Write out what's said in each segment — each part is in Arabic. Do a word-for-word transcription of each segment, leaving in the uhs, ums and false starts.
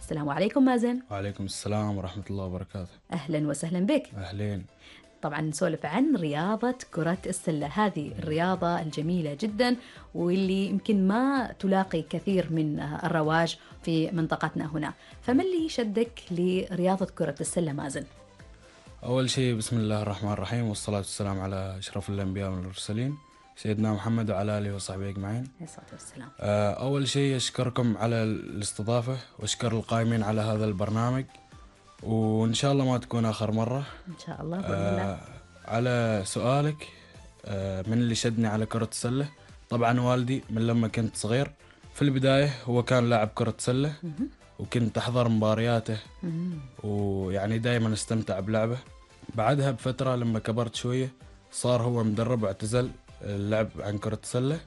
السلام عليكم مازن. وعليكم السلام ورحمة الله وبركاته. أهلا وسهلا بك. أهلين. طبعا نسولف عن رياضة كرة السلة، هذه الرياضة الجميلة جدا واللي يمكن ما تلاقي كثير من الرواج في منطقتنا هنا. فما اللي شدك لرياضة كرة السلة مازن؟ أول شيء بسم الله الرحمن الرحيم، والصلاة والسلام على أشرف الأنبياء والمرسلين سيدنا محمد وعلى آله وصحبه أجمعين. الصلاة والسلام. أول شيء أشكركم على الاستضافة وأشكر القائمين على هذا البرنامج، وإن شاء الله ما تكون آخر مرة إن شاء الله بإذن الله. على سؤالك آه من اللي شدني على كرة السلة، طبعا والدي من لما كنت صغير في البداية هو كان لاعب كرة سلة وكنت أحضر مبارياته ويعني دائما استمتع بلعبه. بعدها بفترة لما كبرت شوية صار هو مدرب واعتزل اللعب عن كرة السلة،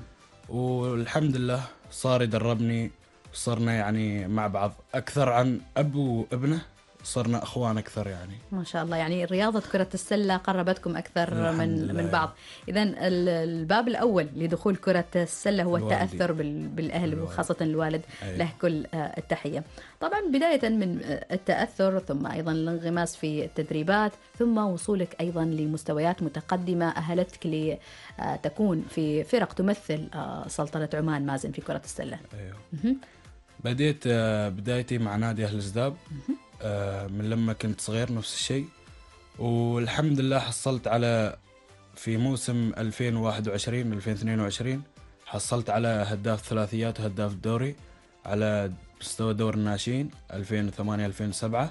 والحمد لله صار يدربني، صرنا يعني مع بعض أكثر عن أب وابنه، صرنا أخوان أكثر يعني. ما شاء الله، يعني رياضة كرة السلة قربتكم أكثر من من بعض. إذن الباب الأول لدخول كرة السلة هو الوالدي. التأثر بالأهل الوالد. وخاصة الوالد. أيه. له كل التحية. طبعا بداية من التأثر ثم أيضا الانغماس في التدريبات ثم وصولك أيضا لمستويات متقدمة أهلتك لتكون في فرق تمثل سلطنة عمان مازن في كرة السلة. أيوه. بديت بدايتي مع نادي أهل الزداب من لما كنت صغير نفس الشيء، والحمد لله حصلت على في موسم ألفين وواحد وعشرين ألفين واثنين وعشرين حصلت على هداف ثلاثيات وهداف الدوري على مستوى دور الناشئين ألفين وثمانية ألفين وسبعة.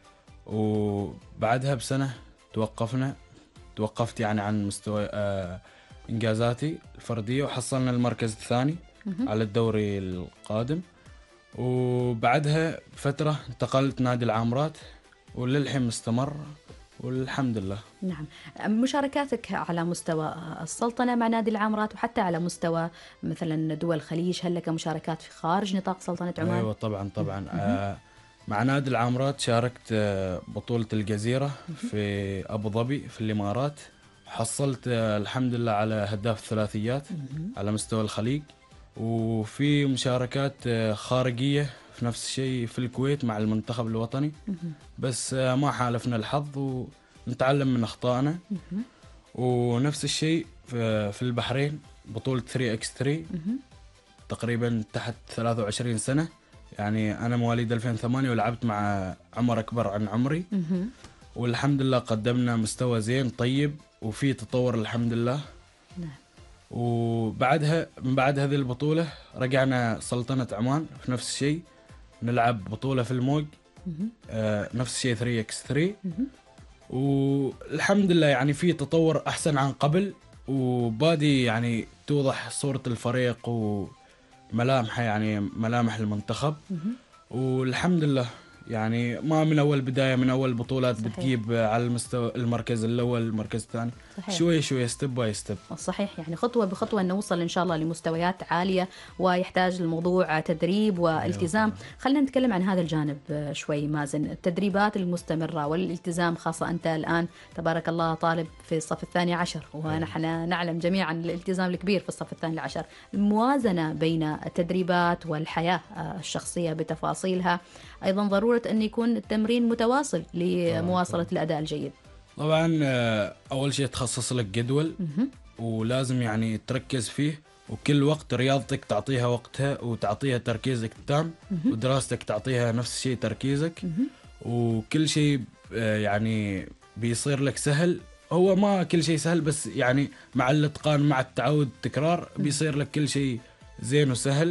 وبعدها بسنة توقفنا توقفت يعني عن مستوى آه إنجازاتي الفردية، وحصلنا المركز الثاني على الدوري القادم. وبعدها فترة انتقلت نادي العامرات وللحين مستمر والحمد لله. نعم، مشاركاتك على مستوى السلطنة مع نادي العامرات وحتى على مستوى مثلا دول الخليج، هل لك مشاركات في خارج نطاق سلطنة عمان؟ أيوة طبعا طبعا. آه مع نادي العامرات شاركت آه بطولة الجزيرة في أبو ظبي في الإمارات، حصلت آه الحمد لله على هداف الثلاثيات على مستوى الخليج، وفي مشاركات خارجية في نفس الشيء في الكويت مع المنتخب الوطني، بس ما حالفنا الحظ ونتعلم من أخطائنا. ونفس الشيء في البحرين بطولة ثري إكس ثري تقريبا تحت ثلاثة وعشرين سنة، يعني أنا مواليد ألفين وثمانية ولعبت مع عمر أكبر عن عمري، والحمد لله قدمنا مستوى زين طيب وفي تطور الحمد لله. وبعدها من بعد هذه البطولة رجعنا سلطنة عمان في نفس الشيء نلعب بطولة في الموج آه نفس الشيء ثري إكس ثري، والحمد لله يعني في تطور أحسن عن قبل، وبادي يعني توضح صورة الفريق وملامحه يعني ملامح المنتخب، والحمد لله يعني ما من أول بداية من أول بطولات صحيح. بتجيب على المستوى المركز الأول المركز الثاني شوي شوي ستيب باي ستيب. صحيح، يعني خطوة بخطوة نوصل إن شاء الله لمستويات عالية، ويحتاج الموضوع تدريب والالتزام. خلينا نتكلم عن هذا الجانب شوي مازن، التدريبات المستمرة والالتزام، خاصة أنت الآن تبارك الله طالب في الصف الثاني عشر ونحن نعلم جميعا الالتزام الكبير في الصف الثاني عشر، الموازنة بين التدريبات والحياة الشخصية بتفاصيلها، أيضا ضرورة أن يكون التمرين متواصل لمواصلة طبعا. الأداء الجيد. طبعا أول شيء تخصص لك جدول ولازم يعني تركز فيه، وكل وقت رياضتك تعطيها وقتها وتعطيها تركيزك التام، ودراستك تعطيها نفس الشيء تركيزك، وكل شيء يعني بيصير لك سهل. هو ما كل شيء سهل، بس يعني مع الاتقان مع التعود التكرار بيصير لك كل شيء زين وسهل.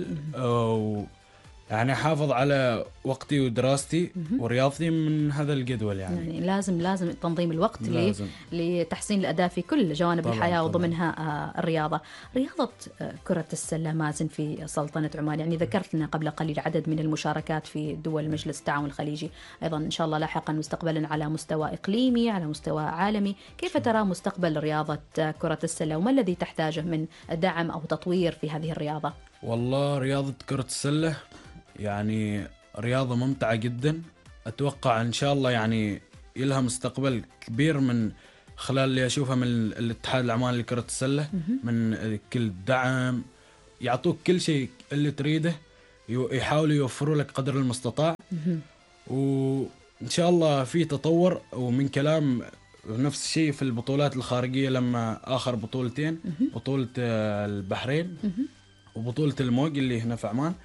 يعني حافظ على وقتي ودراستي ورياضتي من هذا الجدول يعني. يعني لازم لازم تنظيم الوقت لازم. لتحسين الأداء في كل جوانب طبعاً الحياة وضمنها طبعاً. الرياضة رياضة كرة السلة مازن في سلطنة عمان، يعني ذكرت لنا قبل قليل عدد من المشاركات في دول مجلس التعاون الخليجي، أيضا إن شاء الله لاحقا مستقبلا على مستوى إقليمي على مستوى عالمي. كيف ترى مستقبل رياضة كرة السلة وما الذي تحتاجه من دعم أو تطوير في هذه الرياضة؟ والله رياضة كرة السلة يعني رياضة ممتعة جدا، أتوقع إن شاء الله يعني لها مستقبل كبير من خلال اللي أشوفها من الاتحاد العماني لكرة السلة، من كل دعم يعطوك كل شيء اللي تريده، يحاولوا يوفروا لك قدر المستطاع وإن شاء الله في تطور. ومن كلام نفس الشيء في البطولات الخارجية، لما آخر بطولتين بطولة البحرين وبطولة الموج اللي هنا في عمان،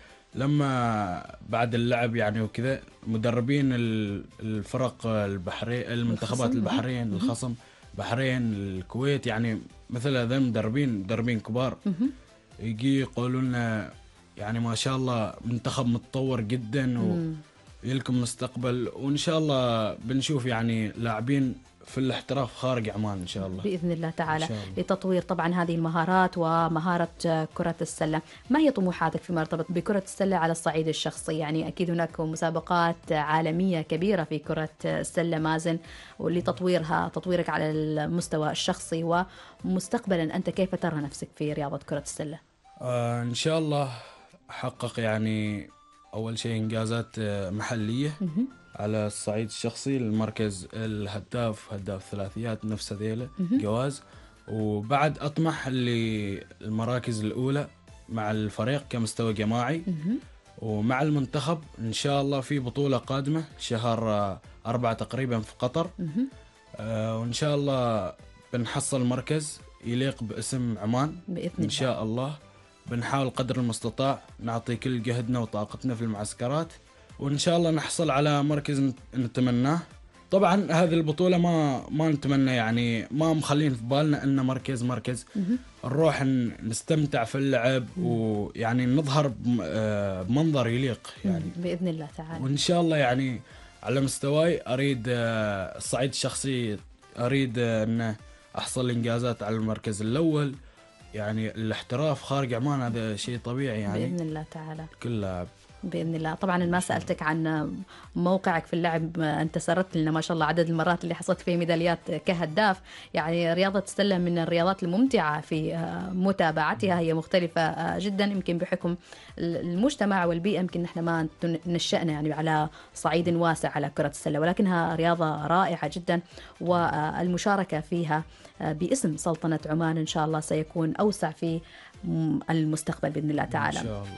لما بعد اللعب يعني وكذا مدربين الفرق البحرين المنتخبات البحرين الخصم بحرين الكويت، يعني مثل هذا مدربين مدربين كبار يجي يقولوا لنا يعني ما شاء الله منتخب متطور جدا ويلكم مستقبل، وإن شاء الله بنشوف يعني لاعبين في الاحتراف خارج عمان إن شاء الله بإذن الله تعالى الله. لتطوير طبعا هذه المهارات ومهارة كرة السلة. ما هي طموحاتك فيما يرتبط بكرة السلة على الصعيد الشخصي؟ يعني أكيد هناك مسابقات عالمية كبيرة في كرة السلة مازن، ولتطويرها تطويرك على المستوى الشخصي ومستقبلا أنت كيف ترى نفسك في رياضة كرة السلة؟ آه إن شاء الله أحقق يعني أول شيء إنجازات محلية على الصعيد الشخصي، المركز الهداف هداف ثلاثيات نفس هذيله جواز، وبعد أطمح للمراكز الأولى مع الفريق كمستوى جماعي ومع المنتخب إن شاء الله في بطولة قادمة شهر أربعة تقريبا في قطر، آه وإن شاء الله بنحصل مركز يليق باسم عمان بإذن إن شاء الله. بنحاول قدر المستطاع نعطي كل جهدنا وطاقتنا في المعسكرات، وإن شاء الله نحصل على مركز نتمناه. طبعا هذه البطولة ما ما نتمنى يعني ما مخلين في بالنا أن مركز مركز نروح نستمتع في اللعب ويعني نظهر بمنظر يليق يعني بإذن الله تعالى. وإن شاء الله يعني على مستواي أريد الصعيد الشخصي أريد أن أحصل إنجازات على المركز الأول، يعني الاحتراف خارج عمان هذا شيء طبيعي يعني بإذن الله تعالى كل لاعب بإذن الله. طبعا ما سألتك عن موقعك في اللعب، أنت سردت لنا ما شاء الله عدد المرات اللي حصلت فيه ميداليات كهداف. يعني رياضة السلة من الرياضات الممتعة في متابعتها، هي مختلفة جدا يمكن بحكم المجتمع والبيئة، يمكن نحن ما نشأنا يعني على صعيد واسع على كرة السلة، ولكنها رياضة رائعة جدا، والمشاركة فيها باسم سلطنة عمان إن شاء الله سيكون أوسع في المستقبل بإذن الله تعالى إن شاء الله.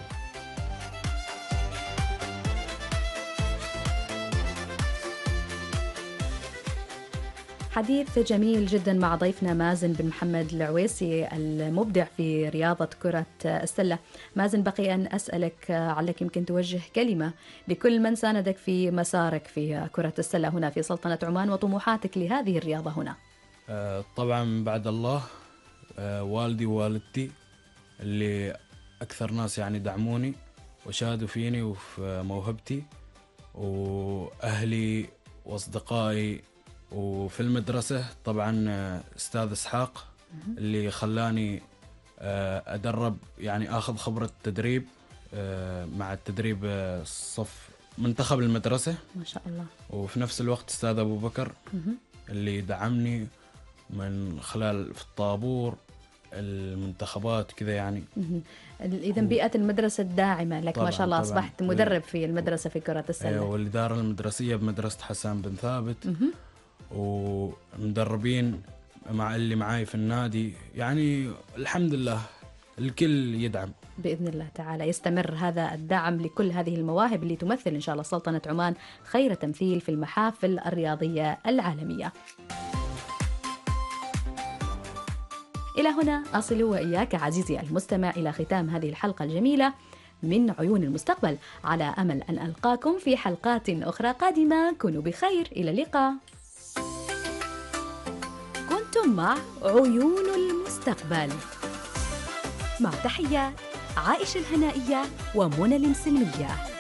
حديث جميل جدا مع ضيفنا مازن بن محمد العويسي المبدع في رياضة كرة السلة. مازن بقي أن أسألك علك يمكن توجه كلمة لكل من ساندك في مسارك في كرة السلة هنا في سلطنة عمان وطموحاتك لهذه الرياضة هنا. آه طبعا بعد الله آه والدي ووالدتي اللي أكثر ناس يعني دعموني وشاهدوا فيني وفي موهبتي، وأهلي وأصدقائي، وفي المدرسة طبعا أستاذ إسحاق اللي خلاني أدرب يعني أخذ خبرة تدريب مع التدريب الصف منتخب المدرسة ما شاء الله. وفي نفس الوقت أستاذ أبو بكر اللي دعمني من خلال في الطابور المنتخبات كذا يعني. إذا بيئة المدرسة الداعمة لك ما شاء الله، أصبحت مدرب في المدرسة في كرة السلة. والإدارة المدرسية بمدرسة حسان بن ثابت ومدربين مع اللي معاي في النادي، يعني الحمد لله الكل يدعم بإذن الله تعالى. يستمر هذا الدعم لكل هذه المواهب اللي تمثل إن شاء الله سلطنة عمان خير تمثيل في المحافل الرياضية العالمية. إلى هنا أصل وإياك عزيزي المستمع إلى ختام هذه الحلقة الجميلة من عيون المستقبل، على أمل أن ألقاكم في حلقات أخرى قادمة. كونوا بخير، إلى اللقاء. كنتم مع عيون المستقبل، مع تحيات عائشة الهنائية ومنى المسلمية.